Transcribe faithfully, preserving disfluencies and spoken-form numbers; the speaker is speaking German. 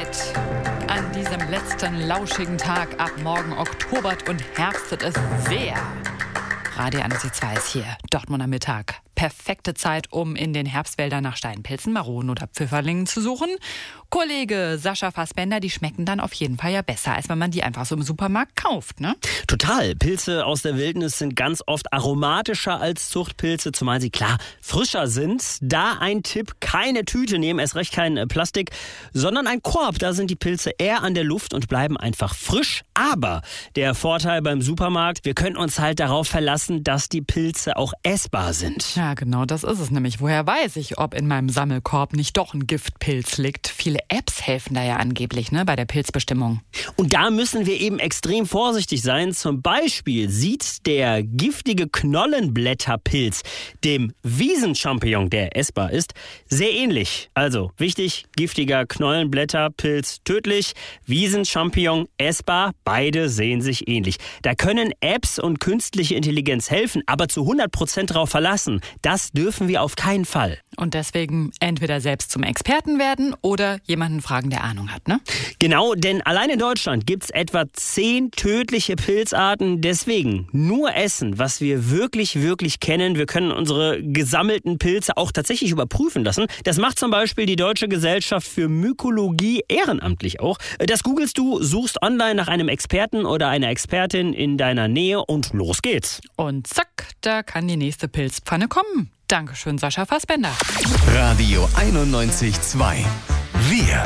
Zeit. An diesem letzten lauschigen Tag ab morgen oktobert und herbstet es sehr. Radio N C zwei ist hier, Dortmunder Mittag. Perfekte Zeit, um in den Herbstwäldern nach Steinpilzen, Maronen oder Pfifferlingen zu suchen. Kollege Sascha Fassbender, die schmecken dann auf jeden Fall ja besser, als wenn man die einfach so im Supermarkt kauft, ne? Total. Pilze aus der Wildnis sind ganz oft aromatischer als Zuchtpilze, zumal sie klar frischer sind. Da ein Tipp: keine Tüte nehmen, erst recht kein äh, Plastik, sondern ein Korb. Da sind die Pilze eher an der Luft und bleiben einfach frisch. Aber der Vorteil beim Supermarkt: wir können uns halt darauf verlassen, dass die Pilze auch essbar sind. Ja, genau, das ist es nämlich. Woher weiß ich, ob in meinem Sammelkorb nicht doch ein Giftpilz liegt? Viele Apps helfen da ja angeblich, ne, bei der Pilzbestimmung. Und da müssen wir eben extrem vorsichtig sein. Zum Beispiel sieht der giftige Knollenblätterpilz dem Wiesenchampignon, der essbar ist, sehr ähnlich. Also wichtig: giftiger Knollenblätterpilz tödlich, Wiesenchampignon essbar, beide sehen sich ähnlich. Da können Apps und künstliche Intelligenz helfen, aber zu hundert Prozent darauf verlassen, das dürfen wir auf keinen Fall. Und deswegen entweder selbst zum Experten werden oder jemanden fragen, der Ahnung hat, ne? Genau, denn allein in Deutschland gibt es etwa zehn tödliche Pilzarten. Deswegen nur essen, was wir wirklich, wirklich kennen. Wir können unsere gesammelten Pilze auch tatsächlich überprüfen lassen. Das macht zum Beispiel die Deutsche Gesellschaft für Mykologie ehrenamtlich auch. Das googelst du, suchst online nach einem Experten oder einer Expertin in deiner Nähe und los geht's. Und zack, da kann die nächste Pilzpfanne kommen. Dankeschön, Sascha Fassbender. Radio einundneunzig Komma zwei. Wir